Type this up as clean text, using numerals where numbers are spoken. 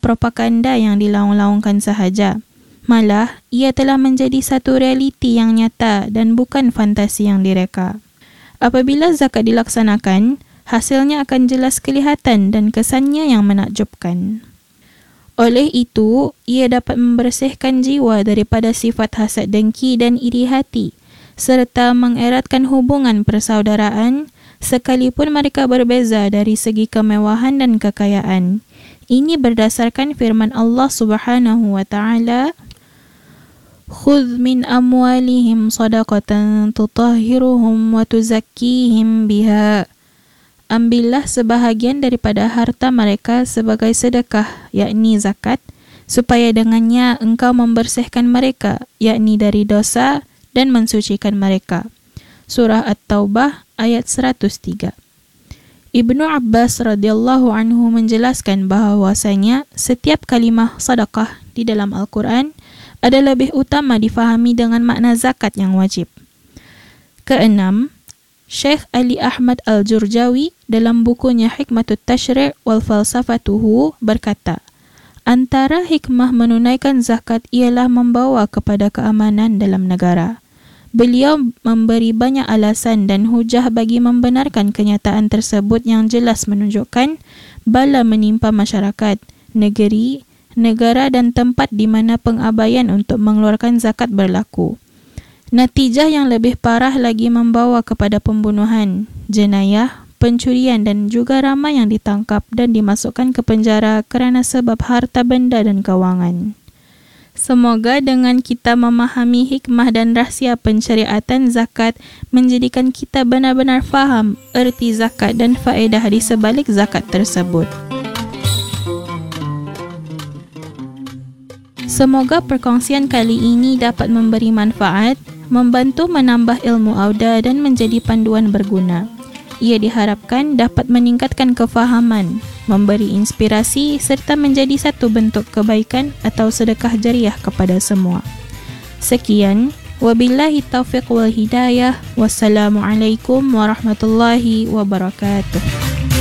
propaganda yang dilaung-laungkan sahaja. Malah, ia telah menjadi satu realiti yang nyata dan bukan fantasi yang direka. Apabila zakat dilaksanakan, hasilnya akan jelas kelihatan dan kesannya yang menakjubkan. Oleh itu, ia dapat membersihkan jiwa daripada sifat hasad dengki dan iri hati, serta mengeratkan hubungan persaudaraan, sekalipun mereka berbeza dari segi kemewahan dan kekayaan. Ini berdasarkan firman Allah Subhanahu wa taala, "Khudh min amwalihim shadaqatan tutahhiruhum wa tuzakkihim biha." Ambillah sebahagian daripada harta mereka sebagai sedekah, yakni zakat, supaya dengannya engkau membersihkan mereka, yakni dari dosa, dan mensucikan mereka. Surah At-Taubah ayat 103. Ibnu Abbas radhiyallahu anhu menjelaskan bahawasanya setiap kalimah sedekah di dalam Al-Quran ada lebih utama difahami dengan makna zakat yang wajib. Keenam, Syekh Ali Ahmad Al-Jurjawi dalam bukunya Hikmatut Tashri' wal Falsafatuhu berkata, antara hikmah menunaikan zakat ialah membawa kepada keamanan dalam negara. Beliau memberi banyak alasan dan hujah bagi membenarkan kenyataan tersebut yang jelas menunjukkan bala menimpa masyarakat, negeri, negara dan tempat di mana pengabaian untuk mengeluarkan zakat berlaku. Natijah yang lebih parah lagi membawa kepada pembunuhan, jenayah, pencurian dan juga ramai yang ditangkap dan dimasukkan ke penjara kerana sebab harta benda dan kewangan. Semoga dengan kita memahami hikmah dan rahsia pensyariatan zakat menjadikan kita benar-benar faham erti zakat dan faedah di sebalik zakat tersebut. Semoga perkongsian kali ini dapat memberi manfaat, membantu menambah ilmu auda dan menjadi panduan berguna. Ia diharapkan dapat meningkatkan kefahaman, memberi inspirasi serta menjadi satu bentuk kebaikan atau sedekah jariah kepada semua. Sekian, wabillahi taufiq wal hidayah. Wassalamualaikum warahmatullahi wabarakatuh.